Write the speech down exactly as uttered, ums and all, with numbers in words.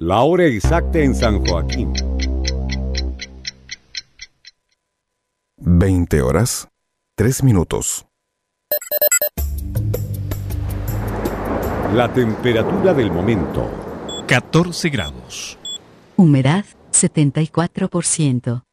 La hora exacta en San Joaquín. veinte horas, tres minutos. La temperatura del momento. catorce grados. Humedad setenta y cuatro por ciento.